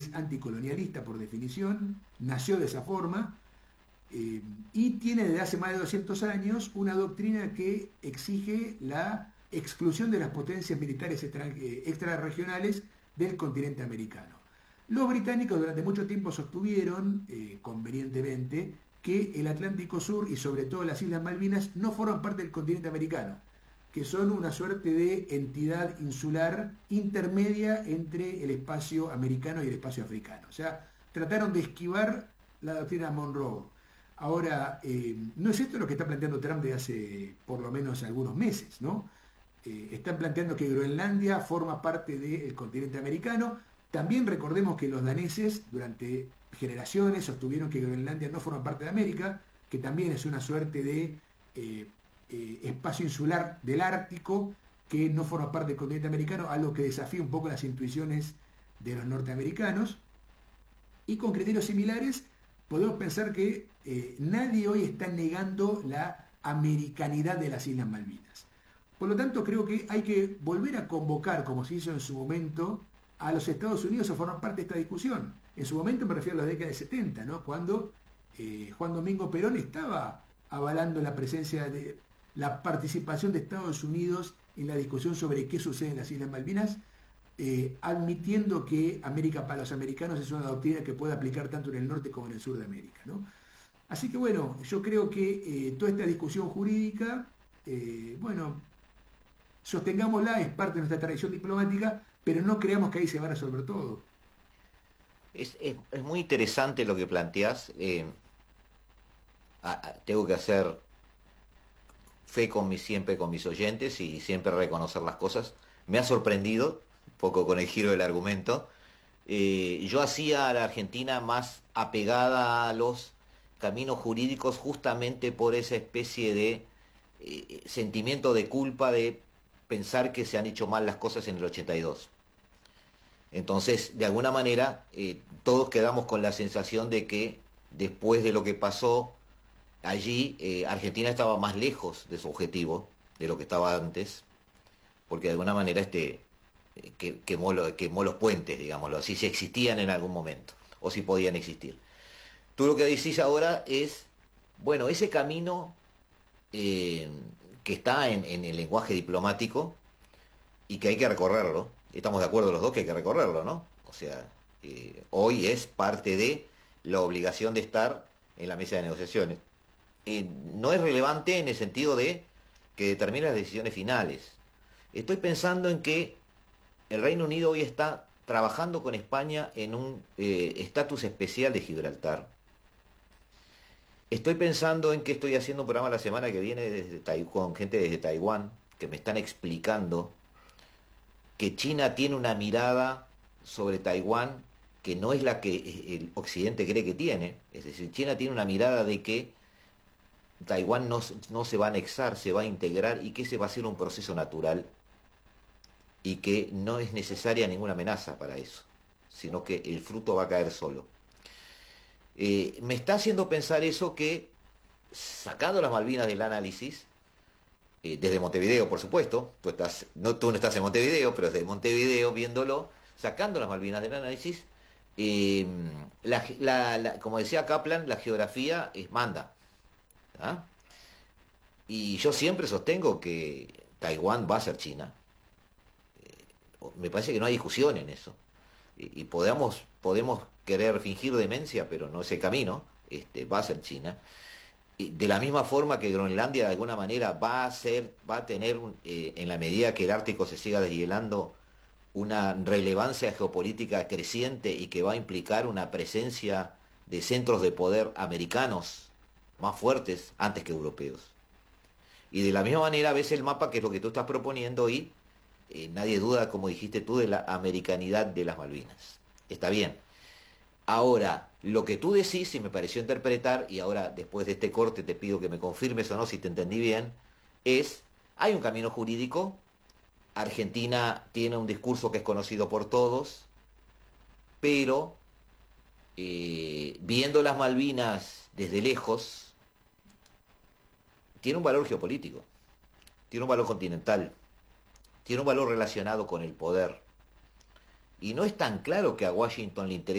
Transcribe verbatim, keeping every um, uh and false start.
país anticolonialista por definición, nació de esa forma, eh, y tiene desde hace más de doscientos años una doctrina que exige la exclusión de las potencias militares extrarregionales del continente americano. Los británicos durante mucho tiempo sostuvieron, eh, convenientemente, que el Atlántico Sur y sobre todo las Islas Malvinas no forman parte del continente americano, que son una suerte de entidad insular intermedia entre el espacio americano y el espacio africano. O sea, trataron de esquivar la doctrina Monroe. Ahora, eh, no es esto lo que está planteando Trump desde hace por lo menos algunos meses, ¿no? Eh, están planteando que Groenlandia forma parte del continente americano. También recordemos que los daneses durante generaciones sostuvieron que Groenlandia no forma parte de América, que también es una suerte de eh, eh, espacio insular del Ártico que no forma parte del continente americano, algo que desafía un poco las intuiciones de los norteamericanos. Y con criterios similares podemos pensar que eh, nadie hoy está negando la americanidad de las Islas Malvinas. Por lo tanto, creo que hay que volver a convocar, como se hizo en su momento, a los Estados Unidos a formar parte de esta discusión. En su momento me refiero a la década de setenta, ¿no? Cuando eh, Juan Domingo Perón estaba avalando la presencia de la participación de Estados Unidos en la discusión sobre qué sucede en las Islas Malvinas, eh, admitiendo que América para los americanos es una doctrina que puede aplicar tanto en el norte como en el sur de América, ¿no? Así que bueno, yo creo que eh, toda esta discusión jurídica, eh, bueno, sostengámosla, es parte de nuestra tradición diplomática, pero no creamos que ahí se va a resolver todo. Es, es, es muy interesante lo que planteás. Eh, a, a, tengo que hacer fe con mis, siempre con mis oyentes y siempre reconocer las cosas. Me ha sorprendido un poco con el giro del argumento. Eh, yo hacía a la Argentina más apegada a los caminos jurídicos justamente por esa especie de eh, sentimiento de culpa de pensar que se han hecho mal las cosas en el ochenta y dos. Entonces, de alguna manera, eh, todos quedamos con la sensación de que después de lo que pasó allí, eh, Argentina estaba más lejos de su objetivo de lo que estaba antes, porque de alguna manera este, eh, que, quemó, lo, quemó los puentes, digámoslo así, si existían en algún momento, o si podían existir. Tú lo que decís ahora es, bueno, ese camino eh, que está en, en el lenguaje diplomático y que hay que recorrerlo. Estamos de acuerdo los dos que hay que recorrerlo, ¿no? O sea, eh, hoy es parte de la obligación de estar en la mesa de negociaciones. Eh, no es relevante en el sentido de que determina las decisiones finales. Estoy pensando en que el Reino Unido hoy está trabajando con España en un eh, estatus especial de Gibraltar. Estoy pensando en que estoy haciendo un programa la semana que viene desde Tai- con gente desde Taiwán que me están explicando que China tiene una mirada sobre Taiwán que no es la que el Occidente cree que tiene. Es decir, China tiene una mirada de que Taiwán no, no se va a anexar, se va a integrar y que ese va a ser un proceso natural y que no es necesaria ninguna amenaza para eso, sino que el fruto va a caer solo. Eh, me está haciendo pensar eso que, sacando las Malvinas del análisis, eh, desde Montevideo, por supuesto, tú, estás, no, tú no estás en Montevideo, pero desde Montevideo viéndolo, sacando las Malvinas del análisis, eh, la, la, la, como decía Kaplan, la geografía es manda. ¿Ah? Y yo siempre sostengo que Taiwán va a ser China. Eh, me parece que no hay discusión en eso. Y, y podemos, podemos querer fingir demencia, pero no es el camino. Este, va a ser China. Y de la misma forma que Groenlandia de alguna manera va a ser, va a tener, eh, en la medida que el Ártico se siga deshielando, una relevancia geopolítica creciente y que va a implicar una presencia de centros de poder americanos más fuertes antes que europeos. Y de la misma manera ves el mapa, que es lo que tú estás proponiendo, y eh, nadie duda, como dijiste tú, de la americanidad de las Malvinas. Está bien. Ahora, lo que tú decís, y me pareció interpretar, y ahora después de este corte te pido que me confirmes o no si te entendí bien, es, hay un camino jurídico, Argentina tiene un discurso que es conocido por todos, pero eh, viendo las Malvinas desde lejos, tiene un valor geopolítico, tiene un valor continental, tiene un valor relacionado con el poder. Y no es tan claro que a Washington le interese